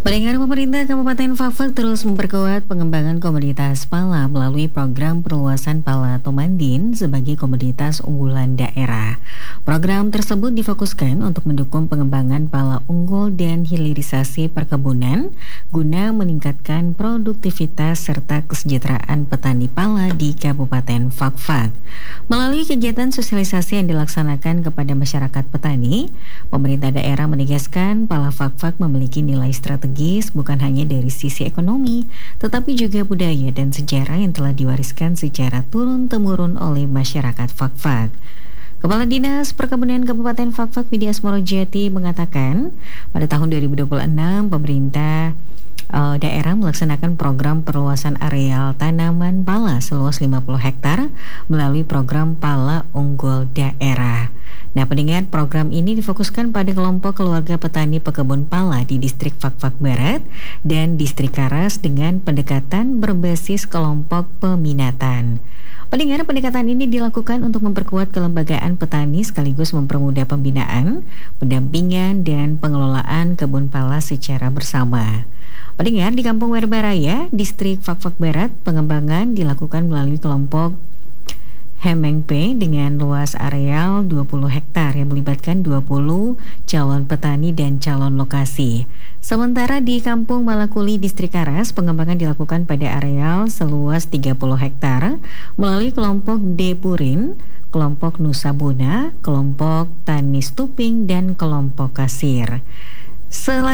Pendengar, pemerintah Kabupaten Fafak terus memperkuat pengembangan komoditas pala melalui program perluasan pala Tomandin sebagai komoditas unggulan daerah. Program tersebut difokuskan untuk mendukung pengembangan pala unggul dan hilirisasi perkebunan guna meningkatkan produktivitas serta kesejahteraan petani pala di Kabupaten Fafak. Melalui kegiatan sosialisasi yang dilaksanakan kepada masyarakat petani, pemerintah daerah menegaskan pala Fafak memiliki nilai strategis bukan hanya dari sisi ekonomi, tetapi juga budaya dan sejarah yang telah diwariskan secara turun-temurun oleh masyarakat Fafak. Kepala Dinas Perkebunan Kabupaten Fafak Widya Asmorojati mengatakan, pada tahun 2026 pemerintah daerah melaksanakan program perluasan areal tanaman pala seluas 50 hektar melalui program Pala Unggul Daerah. Nah, pendengar, program ini difokuskan pada kelompok keluarga petani pekebun pala di distrik Fafak Barat dan distrik Karas dengan pendekatan berbasis kelompok peminatan. Pendengar, pendekatan ini dilakukan untuk memperkuat kelembagaan petani sekaligus mempermudah pembinaan, pendampingan, dan pengelolaan kebun pala secara bersama. Pendengar, di Kampung Werbaraya, distrik Fafak Barat, pengembangan dilakukan melalui kelompok Hemengpe dengan luas areal 20 hektar yang melibatkan 20 calon petani dan calon lokasi. Sementara di Kampung Malakuli, distrik Karas, pengembangan dilakukan pada areal seluas 30 hektar melalui kelompok Depurin, kelompok Nusabuna, kelompok Tani Stuping, dan kelompok Kasir.